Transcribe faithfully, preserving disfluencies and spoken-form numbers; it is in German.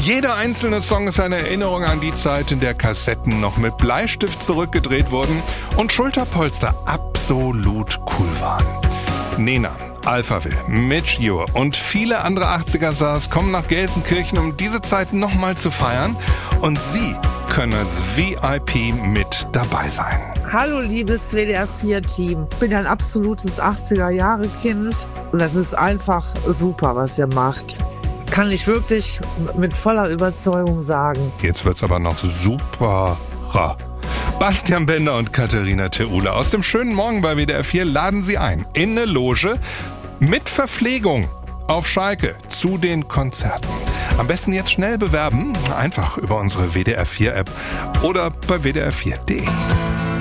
Jeder einzelne Song ist eine Erinnerung an die Zeit, in der Kassetten noch mit Bleistift zurückgedreht wurden und Schulterpolster absolut cool waren. Nena, Alphaville, Midge Ure und viele andere achtziger-Stars kommen nach Gelsenkirchen, um diese Zeit nochmal zu feiern. Und Sie können als V I P mit dabei sein. Hallo liebes W D R vier Team. Ich bin ein absolutes achtziger-Jahre-Kind und das ist einfach super, was ihr macht. Kann ich wirklich mit voller Überzeugung sagen. Jetzt wird's aber noch superer. Bastian Bender und Katharina Theule aus dem schönen Morgen bei W D R vier laden Sie ein in eine Loge mit Verpflegung auf Schalke zu den Konzerten. Am besten jetzt schnell bewerben, einfach über unsere W D R vier App oder bei w d r vier punkt d e.